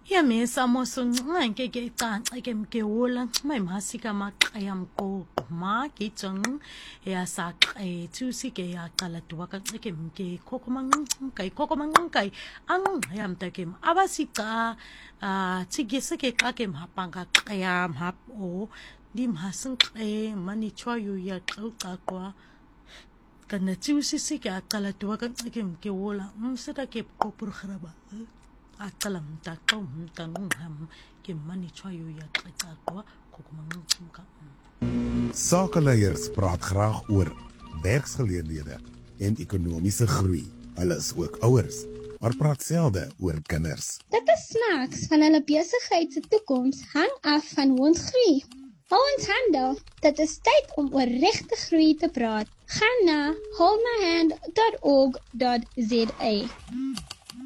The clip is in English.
Ya mesa moso ncanke ke canca ke mkewola mai masika maqaya mqoqo ma gitsong ya saqethu sike yaqala duwa kancike mke khokho manqunqai khokho manqunqai anqaya mtakem abasiqa tsigese ke qake mhapanga qaya mhap o dimhasinqe mani chwayo ya qaqwa kana tsusisi ke aqala duwa kancike mkewola umsita ke qopur khraba aqala mtaqo mtanqam ke mani chwayo ya qaqwa kokumanqumka Sakeleiers praat graag oor werksgeleenthede en ekonomiese groei. Hulle is ook ouers, maar praat selde oor kinders. Dit is snaaks van hulle besigheid se toekoms hang af van hoe ons groei. Hou ons hande, dit is tyd om oor regte groei te praat. Gaan na holdmyhand.org.za.